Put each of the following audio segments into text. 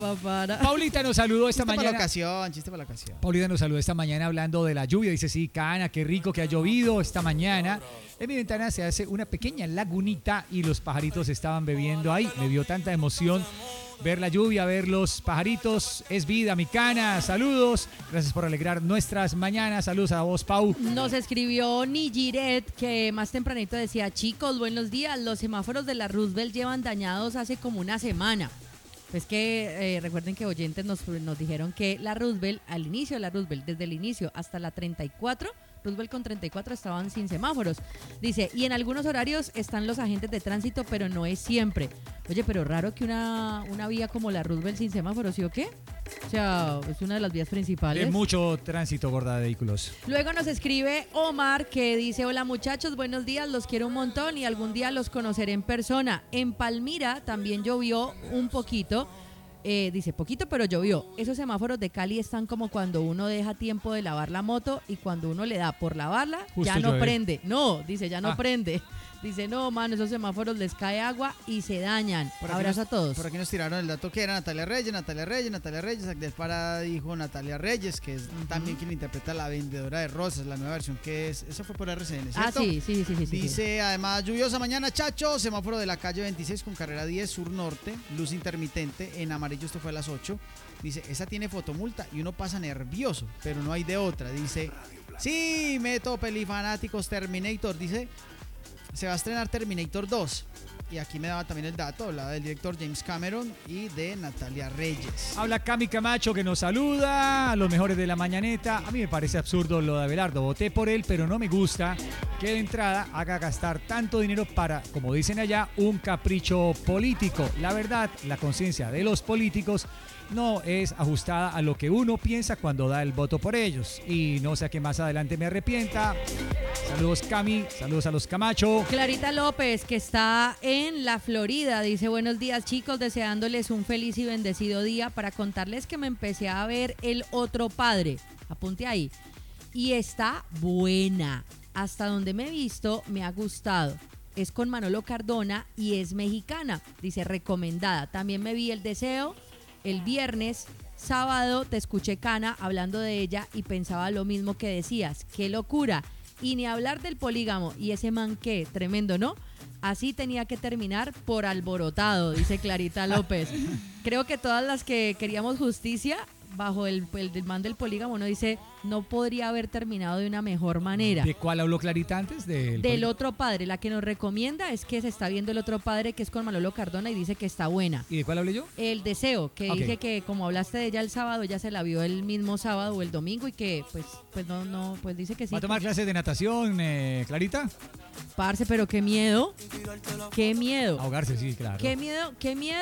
Paulita nos saludó esta mañana. Chiste para la ocasión. Paulita nos saludó esta mañana hablando de la lluvia. Dice, sí, Cana, qué rico que ha llovido esta mañana. En mi ventana se hace una pequeña lagunita y los pajaritos estaban bebiendo ahí. Me dio tanta emoción ver la lluvia, ver los pajaritos. Es vida, mi Cana. Saludos. Gracias por alegrar nuestras mañanas. Saludos a vos, Pau. Nos escribió Nijiret, que más tempranito decía, chicos, buenos días. Los semáforos de la Roosevelt llevan dañados hace como una semana. Pues que recuerden que oyentes nos dijeron que la Roosevelt, al inicio de la Roosevelt, desde el inicio hasta la 34, Roosevelt con 34 estaban sin semáforos. Dice, y en algunos horarios están los agentes de tránsito, pero no es siempre. Oye, pero raro que una vía como la Roosevelt sin semáforos, ¿sí o qué? O sea, es una de las vías principales. Hay mucho tránsito, gorda, de vehículos. Luego nos escribe Omar, que dice, hola muchachos, buenos días, los quiero un montón y algún día los conoceré en persona. En Palmira también llovió un poquito. Dice, poquito pero llovió. Esos semáforos de Cali están como cuando uno deja tiempo de lavar la moto y cuando uno le da por lavarla, justo ya no llueve. Prende. No, dice, ya no prende. Dice, no, mano, esos semáforos les cae agua y se dañan. Abrazo a todos. Por aquí nos tiraron el dato que era Natalia Reyes. Agnes Parada dijo Natalia Reyes, que es también quien interpreta la vendedora de rosas, la nueva versión que es. Eso fue por RCN, ¿cierto? Ah, sí. Dice, además, lluviosa mañana, chacho. Semáforo de la calle 26 con carrera 10 sur norte. Luz intermitente. En amarillo, esto fue a las 8. Dice, esa tiene fotomulta y uno pasa nervioso, pero no hay de otra. Dice, sí, meto pelifanáticos Terminator. Dice, se va a estrenar Terminator 2. Y aquí me daba también el dato, hablaba del director James Cameron y de Natalia Reyes. Habla Cami Camacho, que nos saluda, a los mejores de la mañaneta. A mí me parece absurdo lo de Abelardo, voté por él, pero no me gusta que de entrada haga gastar tanto dinero para, como dicen allá, un capricho político. La verdad, la conciencia de los políticos no es ajustada a lo que uno piensa cuando da el voto por ellos. Y no sea que más adelante me arrepienta. Saludos, Cami. Saludos a los Camacho. Clarita López, que está en la Florida, dice, buenos días, chicos, deseándoles un feliz y bendecido día para contarles que me empecé a ver El Otro Padre. Apunte ahí. Y está buena. Hasta donde me he visto, me ha gustado. Es con Manolo Cardona y es mexicana. Dice, recomendada. También me vi El Deseo el viernes. Sábado te escuché, Cana, hablando de ella y pensaba lo mismo que decías. ¡Qué locura! Y ni hablar del polígamo. Y ese man, ¿qué? Tremendo, ¿no? Así tenía que terminar por alborotado, dice Clarita López. Creo que todas las que queríamos justicia bajo el man del polígamo, uno dice, no podría haber terminado de una mejor manera. ¿De cuál habló Clarita antes? Del Otro Padre. La que nos recomienda es que se está viendo El Otro Padre, que es con Manolo Cardona, y dice que está buena. ¿Y de cuál hablé yo? El Deseo, que dije que como hablaste de ella el sábado, ella se la vio el mismo sábado o el domingo y que pues dice que sí. ¿Va a tomar clases de natación, Clarita? Parce, pero qué miedo. Qué miedo. Ahogarse, sí, claro. Qué miedo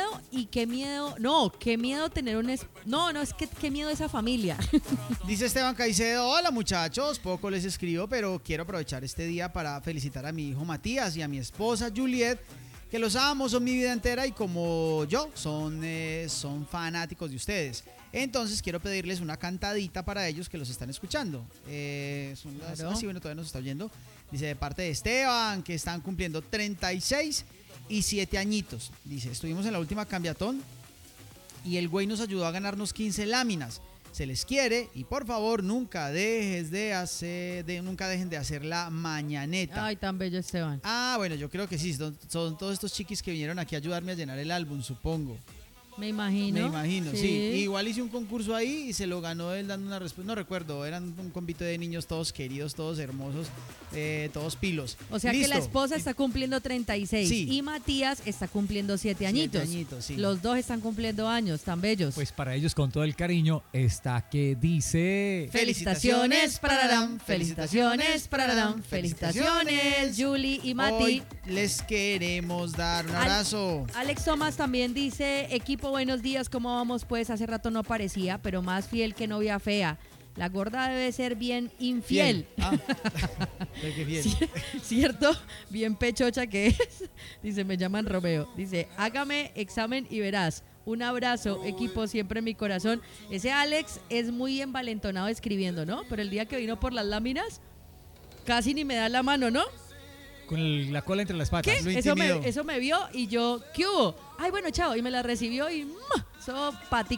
tener un... es que qué miedo esa familia. Dice Esteban Caicedo, hola muchachos, poco les escribo, pero quiero aprovechar este día para felicitar a mi hijo Matías y a mi esposa Juliet, que los amo, son mi vida entera y como yo, son fanáticos de ustedes. Entonces quiero pedirles una cantadita para ellos que los están escuchando. Todavía nos está oyendo. Dice, de parte de Esteban, que están cumpliendo 36 y 7 añitos. Dice, estuvimos en la última cambiatón y el güey nos ayudó a ganarnos 15 láminas. Se les quiere y por favor nunca dejen de hacer la mañaneta. Ay, tan bello Esteban. Ah, bueno, yo creo que sí, son todos estos chiquis que vinieron aquí a ayudarme a llenar el álbum, supongo. Me imagino, sí. Igual hice un concurso ahí y se lo ganó él dando una respuesta. No recuerdo, eran un convito de niños todos queridos, todos hermosos, todos pilos. O sea, ¿listo? Que la esposa está cumpliendo 36 sí. Y Matías está cumpliendo 7 añitos. 7 añitos, sí. Los dos están cumpliendo años, tan bellos. Pues para ellos, con todo el cariño, esta que dice... Felicitaciones, pararam, felicitaciones, pararam, felicitaciones, Julie y Mati. Hoy les queremos dar un abrazo. Alex Thomas también dice, equipo, buenos días, ¿cómo vamos? Pues hace rato no parecía, pero más fiel que novia fea. La gorda debe ser bien infiel. Qué fiel. ¿Cierto? Bien pechocha que es. Dice, me llaman Romeo. Dice, hágame examen y verás. Un abrazo, equipo, siempre en mi corazón. Ese Alex es muy envalentonado escribiendo, ¿no? Pero el día que vino por las láminas, casi ni me da la mano, ¿no? Con la cola entre las patas. ¿Qué? Eso me vio y yo, ¿qué hubo? ay, bueno, chao, y me la recibió y eso